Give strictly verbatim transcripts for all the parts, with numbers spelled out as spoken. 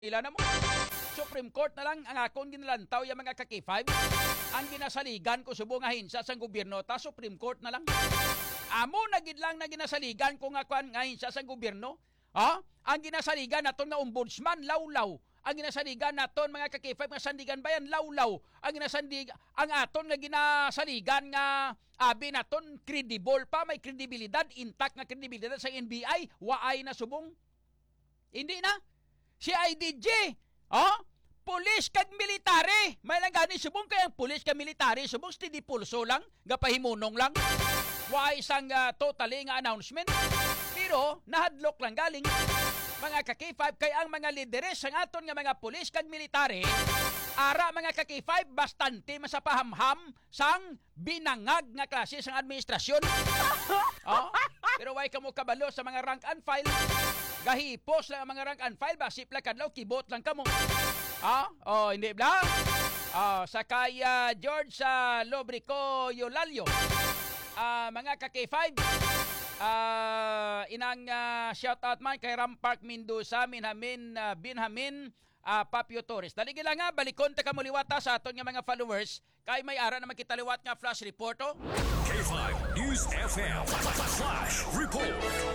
Ila na mo. Supreme Court na lang ang akong ginalantaw yung mga ka-K five. Ang ginasaligan ko subong nga hinsa sa gobyerno ta Supreme Court na lang. Amo na gid lang na ginasaligan ko nga kuan nga hinsa sa gobyerno. Ha? Ang ginasaligan naton nga ombudsman lawlaw. Ang ginasaligan naton mga ka-K five nga sandigan bayan lawlaw. Ang ginasandig ang aton nga ginasaligan nga abi naton credible pa, may kredibilidad, intact nga kredibilidad sa N B I, waay na subong. Hindi na. Si I D G, oh, pulis kag military. May lang gani subong kayang pulis kag military, subong steady pulso lang, gapahimunong lang. Wa isang uh, totally nga announcement. Pero nahadlok lang galing mga ka-K five kay ang mga lideres sang aton nga mga pulis kag military, ara mga ka-K five bastante masapahamham sang binangag nga klase sang administrasyon. Oh, pero way kamo kabalo sa mga rank and file. Gahipos lang ang mga rank and file, basip lang kadlaw, kibot lang kamo. Ah, oh, hindi ba? Ah, sa kaya George sa uh, Lobrico Yolalio. Ah, mga ka-K five, ah, inang uh, shout out man kay Ram Park Mendoza, Minhamin, uh, Binhamin, uh, Papio Torres. Daligi lang nga, balikon ta kamuliwata sa aton nga mga followers, kay may ara naman kitaliwat nga flash report, oh. K five News F M Flash Report.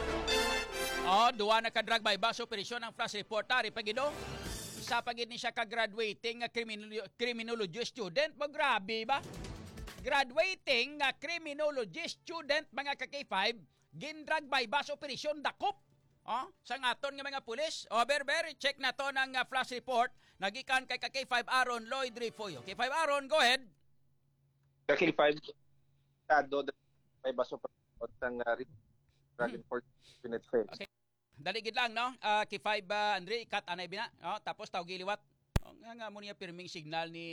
Oh, duwa na ka-drug by bus operasyon ang flash report tari pagido. Isa pagid ni siya ka-graduating nga criminal, criminology student. Magrabe ba? Graduating nga criminology student mga ka-K five, gin-drug by bus operasyon dakop. Oh, sa aton nga mga pulis. Oh, berber, check na to ng uh, flash report. Nagikan kay ka-K five Aaron Lloyd Rifoyo. K five Aaron, go ahead. K five, Tado, may bus operasyon ng uh, drug enforcement unit. Okay. Daligid lang, no? Uh, K five, uh, Andre, ikat anay bina. Oh, tapos tawag iliwat. Oh, nga nga mo niya pirming signal ni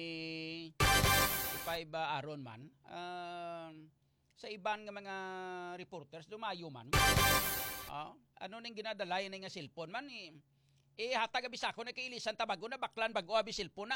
K five uh, Aaron man. Uh, sa iban nga mga reporters, dumayo man. Oh, ano nang ginadalay na nga cellphone man eh. Eh, hatag abis ako na kay Ilisan Tabago na baklan bago abi cellphone na.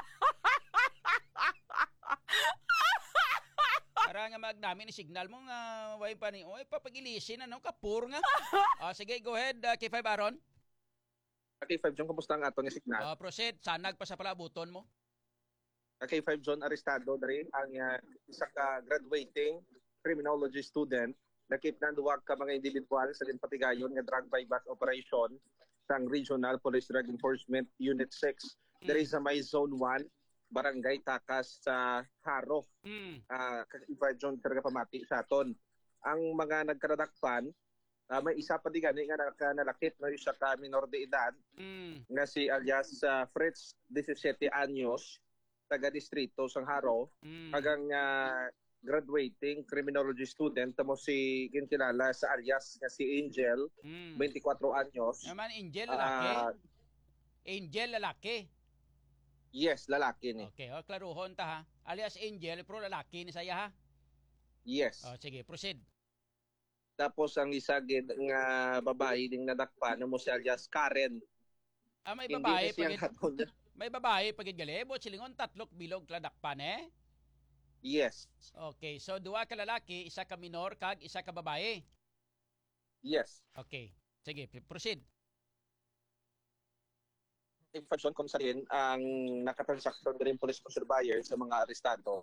Para nga magnamin ni signal mo nga way pa ni oy papagilisin ano kapur nga. Ah, sige, go ahead uh, K five Aaron. K five John, kumusta ang ato nga signal? Ah, proceed, sanag pa sa palabuton mo. K five John, arestado diri ang uh, isa ka graduating criminology student nakip na duwag ka mga individual sa Patigayon nga drug by bus operation sang Regional Police Drug Enforcement Unit six. Mm. There is a may zone one Barangay Takas sa Haro. Mm. Uh, K five John talaga pamati sa aton. Ang mga nagkaradakpan, uh, may isa pa di gani nga nakanalakit na isa ka minor de edad mm. nga si alias uh, Fritz, disisiete anyos, taga distrito sang Haro, mm. hagang uh, graduating criminology student tamo si gintilala sa alias nga si Angel, mm. twenty-four anyos. Naman Angel lalaki. Uh, Angel lalaki. Yes, lalaki ni. Okay, o klaruhon ta ha. Alias Angel, pero lalaki ni saya ha. Yes. O sige, proceed. Tapos ang isa gid nga babae ding nadakpan mo si alias Karen. Ah, may babae pagid. May babae pagid galebo silingon tatlok bilog ladakpan eh. Yes. Okay, so duwa ka lalaki, isa ka minor kag isa ka babae. Yes. Okay. Sige, proceed. Information kung saan ang nakatransaksyon din police surveyor sa mga arestado.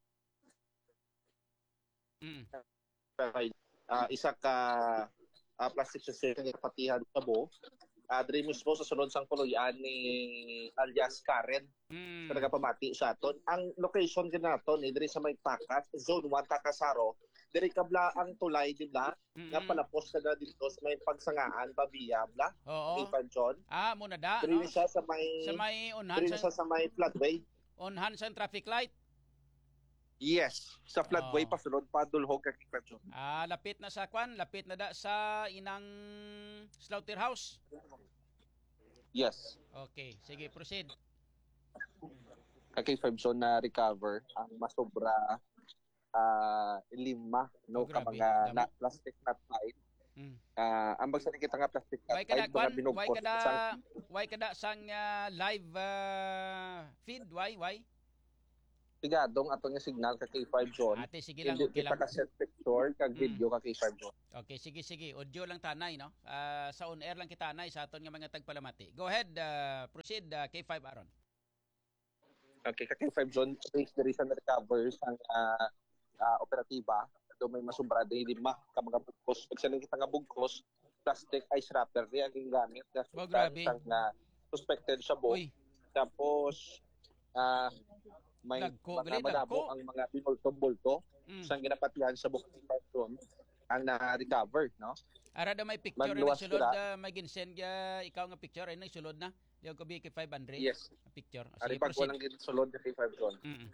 Mm. Uh, isa ka uh, plastic surgery nga patihan sa Bo. Uh, Diri mismo sa sunod sang puluyan ni alias Karen. Mm. Talaga pamati sa aton. Ang location din naton eh, diri sa may Takas, Zone one Takasaro. Diri kabla ang tulay di ba? Mm-hmm. Nga palapos ka na dito sa may pagsangaan pabiya bla. Oo. John. Ah, muna da. Diri No? siya sa may sa may unhan diri siya sa may floodway. Unhan sa traffic light. Yes, sa floodway oh. Pasulod pa dulhog ka John. Ah, lapit na sa kwan, lapit na da sa inang slaughterhouse. Yes. Okay, sige, proceed. Kay five zone na recover ang masobra uh, lima no oh, ka mga na, plastic nut pipe. Mm. Uh, ang bagsa kita nga plastic nut pipe mga binugkos. Why kada why kada sang uh, live uh, feed why why? pigadong ato nga signal ka K five zone. Ate, sige lang, Hindi okay kita lang. ka set picture kag Mm. video ka K five zone. Okay, sige, sige. Audio lang tanay, no? Ah, sa on-air lang kita, tanay, sa aton nga mga tagpalamati. Go ahead, uh, proceed, uh, K five Aaron. Okay, ka K five zone base the reason recovers ang uh, uh, operatiba. Do may masubra di lima ka mga bugkos. Pag sa kita nga bugkos, plastic ice wrapper di ang gamit na Oh, grabe. ang uh, suspected sa bo. Uy, Tapos ah may Dagko, mga gali, madamo dagko. ang mga binulto-bulto mm. sa ginapatihan sa book zone ang na-recover, no? Ara daw may picture ay Magluwas nagsulod, sila. uh, may ginsend ka, ikaw nga picture ay nagsulod na. Di ko B K five hundred. Yes. Picture. O, Ari sige, pag proceed. walang ginsulod na K five zone. Mm-mm.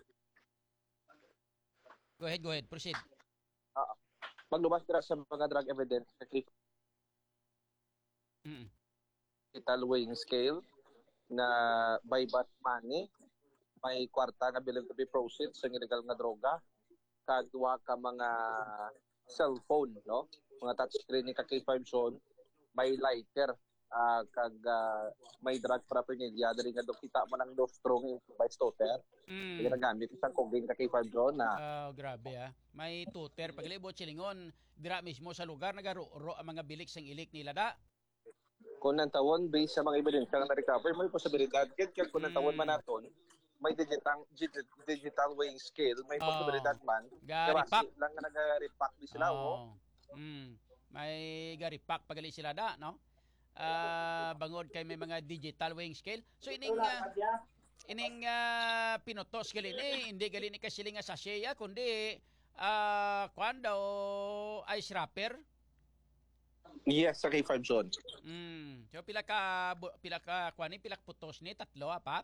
Go ahead, go ahead, proceed. Maglubas dira sa mga drug evidence sa Mm-mm. capital weighing scale na by bat money, may kwarta nga bilang to be proceeds sa illegal nga droga, kag duha ka mga cellphone, no? Mga touchscreen ni ka K five zone, may lighter, ah, kag ah, may drug paraphernalia diri nga dokita man ang dos strong improvised toter. Mm. Ginagamit isang koging ka K five zone na Ah, grabe ah. May tuter paglibot silingon dira mismo sa lugar nagaro-ro ang mga bilik sang ilik nila da. kung nang tawon based sa mga ebidensya nga na-recover, may posibilidad. Kaya kaya kung nang tawon Mm. man naton, may digital digital, digital weighing scale, may Oo. posibilidad man. Garipak. Kasi lang nga nag-repack di sila, oh. Mm. May garipak pagali sila da, no? Ah, bangod kay may mga digital weighing scale. So ining ah, ining ah, pinutos gali ni hindi gali ni kasiling nga sachet ya kundi ah kuan daw ice wrapper. Yes, sa K five zone. Mm. So pila ka bu- pila ka kuan ni pila ka putos ni tatlo apat.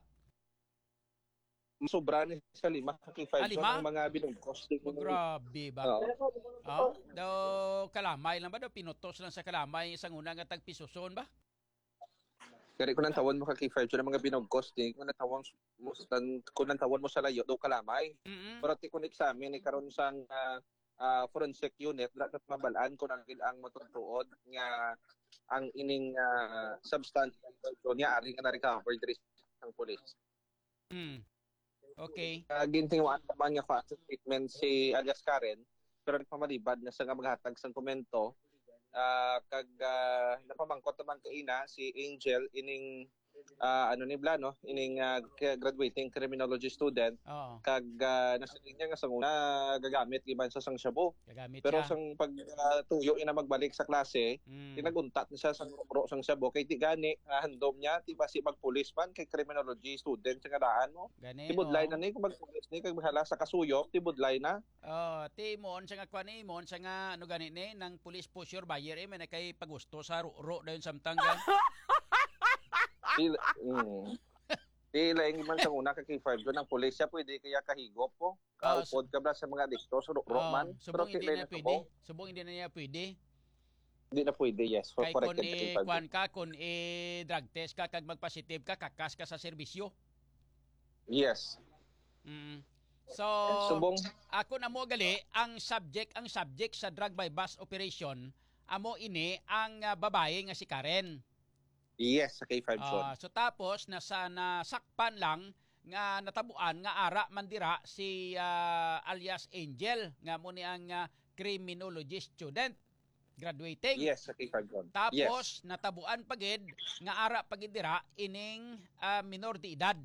Sobra ni sa lima sa K five Ah, zone lima? ang mga binugkos. Oh, grabe ba? Oo. Oh, daw kalamay lang ba daw pinutos lang sa kalamay isang una nga tagpisoson ba? Kaya kung nang tawon mo ka K five zone ang mga binugkos, di kung nang tawon mo sa kung nang tawon mo sa layo, do kalamay. Mm. Pero ti kun examine ni karon sang ah, ah, forensic unit dapat mabalaan kung ang ang matutuod nga ang ining uh, substance niya ari nga na-recover diri sa police. Mm. Okay. Uh, gintinguan naman nga fa sa statement si alias Karen pero nagpamalibad na sa nga maghatag sang komento uh, kag uh, napamangkot naman kaina si Angel ining uh, ano ni Blano ining uh, graduating criminology student Oo. kag uh, nasa linya nga sang una gagamit giban sa sang shabu Gagamit pero siya. sang pag uh, tuyo ina magbalik sa klase Mm. tinaguntat na siya sa pro sang shabu kay ti gani uh, handom niya ti basi magpulis man kay criminology student sa kadaan mo Gani. tibudlay oh. na ni kung magpulis ni kag bahala sa kasuyop tibudlay na. Oh, ti mon sa nga kuan ni mon sa nga ano gani ni nang police pusher buyer eh may na kay pagusto sa ro dayon samtang gan. Tila, mm. Tila yung man sa una ka K five doon ang pulis siya pwede kaya kahigop po. Ah, Kaupod ka ba sa mga dikto sa ro Oh, man. subong hindi tila na na pwede. subong. Subong hindi na niya pwede. Hindi na pwede, yes. For Kay kun corrected sa K i five. kuan ka kun i drug test ka kag magpositive ka kakas ka sa serbisyo. Yes. Mm. So Subong ako na mo gali ang subject ang subject sa drug by bus operation amo ini ang ah, babae nga si Karen. yes sa K five zone. Ah, so tapos nasa nasakpan lang nga natabuan nga ara mandira si ah, alias Angel nga mo ni ang ah, criminology student graduating. Yes sa K five zone. Tapos natabuan pagid nga ara pagid dira ining ah, minor de edad.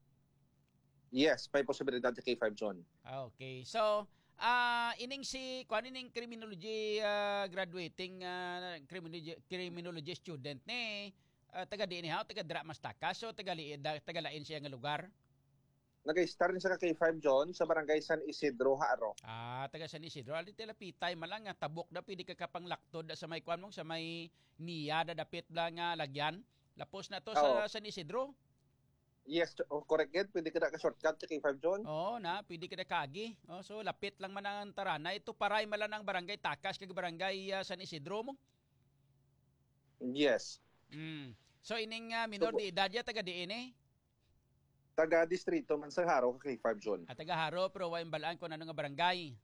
Yes, may posibilidad sa K five zone. Ah, okay. So ah ining si kuan ining criminology ah, graduating ah, criminology criminology student ni ah, taga di ha taga dira Mastaka so taga liid taga lain siya nga lugar. Nag-start sa K five zone sa barangay San Isidro, Haro. Ah, taga San Isidro. Ali tila pitay malang nga tabok da pidi ka kapanglakton da sa may kuan mong sa may niya da dapit la nga lagyan. Lapos na to sa Oo. San Isidro. Yes, oh, correct yan. Pwede ka na ka-shortcut sa K five zone. Oo na, pidi ka na kagi. Oh, so lapit lang man ang tarana. Ito paray malang ang barangay Takas kag barangay ah, San Isidro mo. Yes. Mm. So ining ah, minor de edad ya taga diin eh. Taga-distrito man sa Haro, K five zone. At taga Haro pero wa imbalaan ko ano nga barangay.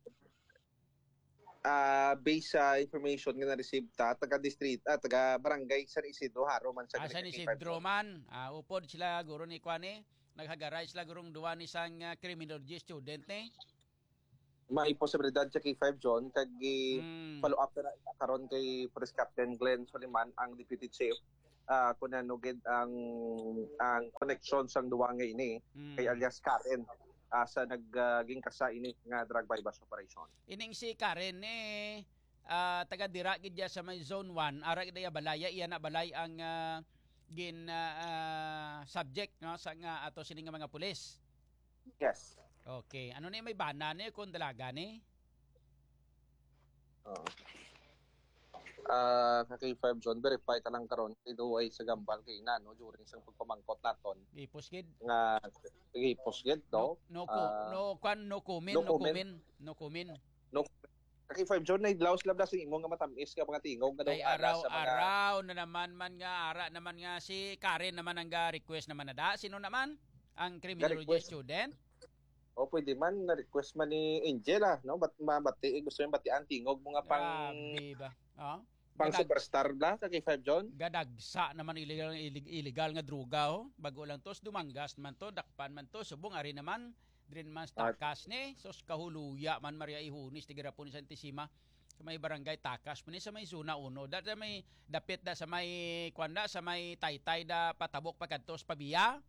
Ah, based sa information nga na-receive ta, taga-distrito, ah, taga-barangay San Isidro, Haro man sa Ah, San K five Isidro zone. man. Ah, upod sila guro ni kuan eh. naghagaray sila gurong duwa ni sang uh, criminology student ni. May posibilidad sa K five John kag Mm. follow up na karon kay Police Captain Glenn Soliman ang Deputy Chief uh, kung ano gid ang ang connection sang duwa nga ini Mm. kay alias Karen uh, sa naging kasa ini nga drug bypass operation. Ining si Karen eh ah, taga dira gid dia sa may zone one, ara gid iya balaya iya na balay ang ah, gin ah, ah, subject no sa nga ato sini nga mga pulis. Yes. Okay, ano ni may bana ni kung dalaga ni? Uh, uh, sa K five John verify ta lang karon kay duway sa gambal kay ina no during sa pagpamangkot naton Ipos gid. nga gipos gid No, no. no, ko, Ah, no, kwan, no comment, no no, comment. comment, no comment. Sa K five John na idlaws lang sa imo nga matamis ka mga tingog nga daw Ay ana sa mga araw-araw na naman man nga ara naman nga si Karen naman ang ga request naman na da. Sino naman? Ang criminology Ga-request. student? o pwede man na request man ni Angel ah no bat mabati gusto yung batian tingog mo nga pang Grabe ba? Oh? pang Gadag- superstar bla sa K five John. gadagsa naman illegal ilig- illegal nga droga ho. Bago lang tos dumanggas man to, dakpan man to, subong ari naman drin man sa takas ni. Sos kahuluya man Maria Ihunis ti Garapon ni Santisima. Sa may barangay takas man ni sa may zona uno. Da, da may dapit da sa may kwanda sa may taytay da patabok pagkantos pabiya.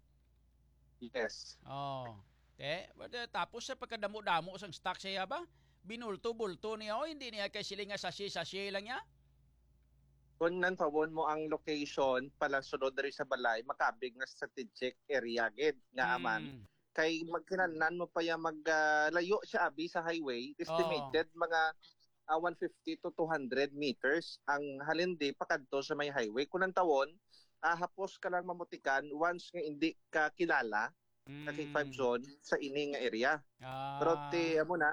Yes. Oh. Te, but, uh, tapos sa pagkadamo-damo sang stock siya ba? Binulto-bulto niya o hindi niya kay sila nga sachet-sachet lang niya? Kung nantawon mo ang location pala sunod diri sa balay makabig na strategic area gid nga aman. Mm. Kay magkinanan mo pa yung maglayo siya abi sa highway estimated mga ah, one fifty to two hundred meters ang halindi pakadto sa may highway kung nantawon ah, hapos ka lang mamutikan once nga hindi ka kilala sa K five zone sa ini nga area. Ah. Pero ti amo na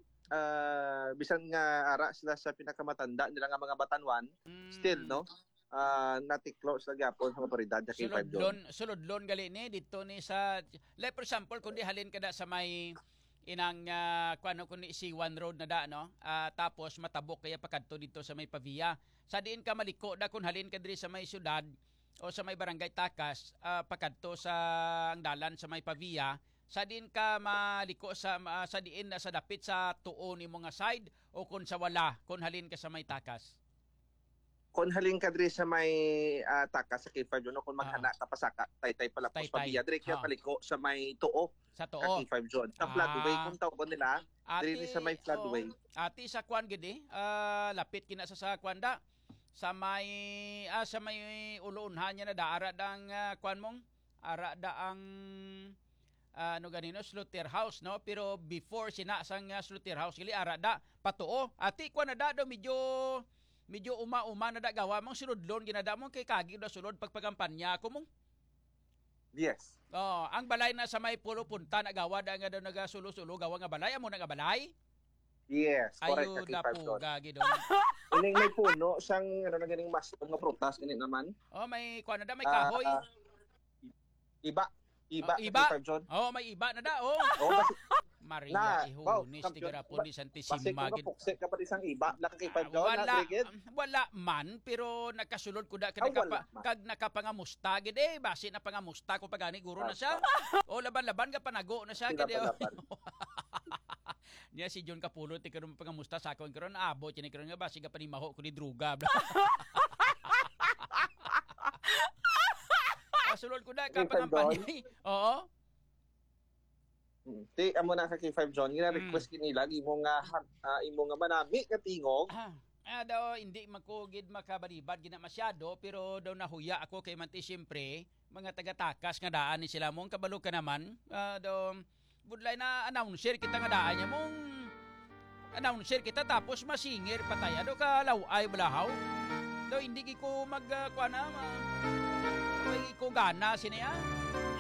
ah, bisan nga ara sila sa pinakamatanda nila nga mga batanwan Mm. still no ah, natiklo sa gyapon sa otoridad sa K five zone. Sulodlon, sulodlon gali ni dito ni sa like for example kundi halin kada sa may inang uh, kuno kundi si one road na da no. Ah, tapos matabok kaya pakadto dito sa may Pavia. Sa diin ka maliko da kun halin ka diri sa may syudad o sa may barangay Takas, ah, pakadto sa ang dalan sa may Pavia. Sa diin ka maliko sa ah, sa diin na sa dapit sa tuo ni mga side o kun sa wala kun halin ka sa may Takas. Kung halin ka diri sa may ah, takas sa K five zone no, kung maghana ka pa sa ka- taytay pala pos Taytay. pabiya diri kaya Ah. paliko sa may tuo Sa sa tuo. K five zone. Sa Ah. floodway kung tawag nila diri sa may floodway. oo. Ati sa kwan gidi, ah, lapit kina sa sa kwanda. Sa may ah, sa may uluunhan niya na da ara dang ah, kwan mong ara da ang ah, ano ganino slaughterhouse no, pero before sina sang uh, slaughterhouse gali ara da patuo. Ati kwan na da do medyo medyo uma-uma na da gawa mong sulodlon ginada mong kay kagi da sulod pagpagampanya ko mong. Yes. Oh, ang balay na sa may pulo punta na gawa da nga daw nagasulo-sulo gawa nga balay amo na nga balay. Yes, correct Ayun sa K na five po zone. gagi do. Ining may puno sang ano na ganing mas nga prutas kani naman. Oh, may kuan na da, may Ah, kahoy. ah, iba, iba, Oh, iba. sa K five zone. Oh, may iba na da. Oh, O kasi Maria Na, wow, Ihunis kampiyon. tigara po ni basi Santisima kung gid. napukse ka pa di sang iba la ka K five Ah, zone wala, na gid. wala man pero nakasulod ko da Ah, kag wala nakapa, man. kag nakapangamusta gid eh basi na pangamusta ko pagani guro na siya. O laban-laban ka panago na siya gid. eh. Laban-laban. Niya si John Capulo ti karon pangamusta sa akon karon abot ni karon nga basi ka panimaho ko ni druga. Kasulod ko da ka K five pangampanya. Oo. Mm. Ti amo na sa K five zone gina request kini lagi imo nga ah, imo nga manami ka tingog. Ah, ah, daw hindi makugid makabalibad gina masyado pero daw nahuya ako kay manti siyempre mga taga-takas nga daan ni sila mong kabalo ka naman. Ah, daw budlay na announcer kita nga daan niya mong announcer kita tapos masingir patay ado ka laway balahaw. Daw hindi gi ko mag uh, kuana ma, ko gana siniya.